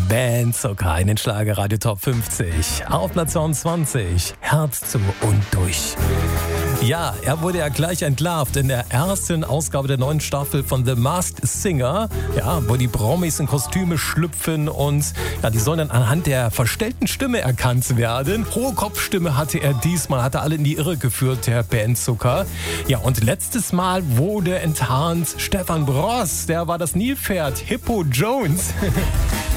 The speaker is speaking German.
Bandzucker in den Schlagerradio Top 50. Auf Platz 22, Herz zu und durch. Ja, er wurde ja gleich entlarvt in der ersten Ausgabe der neuen Staffel von The Masked Singer, ja, wo die Promis in Kostüme schlüpfen und ja, die sollen dann anhand der verstellten Stimme erkannt werden. Hohe Kopfstimme hatte er diesmal, hat er alle in die Irre geführt, der Bandzucker. Ja, und letztes Mal wurde enttarnt Stefan Bross, der war das Nilpferd, Hippo Jones.